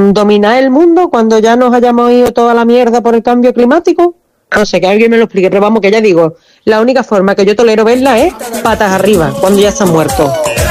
dominar el mundo cuando ya nos hayamos ido toda la mierda por el cambio climático? No sé, que alguien me lo explique, pero vamos, que ya digo, la única forma que yo tolero verla es patas arriba, cuando ya están muertos.